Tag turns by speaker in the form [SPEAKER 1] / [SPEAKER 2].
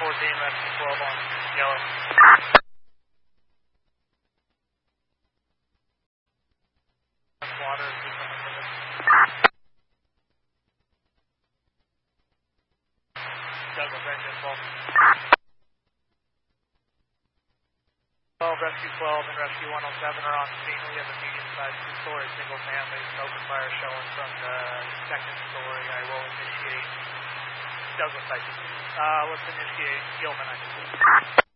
[SPEAKER 1] Rescue 12 on yellow. Water is becoming limited. Douglas engine 12. Rescue 12 and Rescue 107 are on scene. We have a medium-sized two-story single-family open fire showing from the second story. I will initiate Douglas, I think. Let's initiate Gilman, I think.